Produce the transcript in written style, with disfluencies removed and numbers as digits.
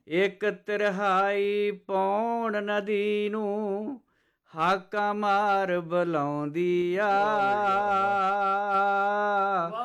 ਇੱਕ ਤਿਰਹਾਈ ਪੌਣ ਨਦੀ ਨੂੰ ਹਾਕਾਂ ਮਾਰ ਬੁਲਾਉਂਦੀ ਆ।